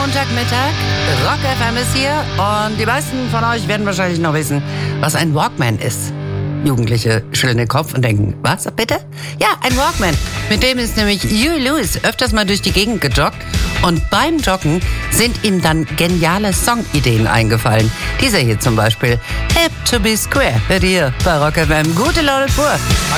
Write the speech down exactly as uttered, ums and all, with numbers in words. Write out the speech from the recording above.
Montagmittag, Rock F M ist hier und die meisten von euch werden wahrscheinlich noch wissen, was ein Walkman ist. Jugendliche schütteln den Kopf und denken, was bitte? Ja, ein Walkman. Mit dem ist nämlich Huey Lewis öfters mal durch die Gegend gejoggt und beim Joggen sind ihm dann geniale Songideen eingefallen. Dieser hier zum Beispiel, Hip to be Square, hört ihr bei Rock F M. Gute Laune pur.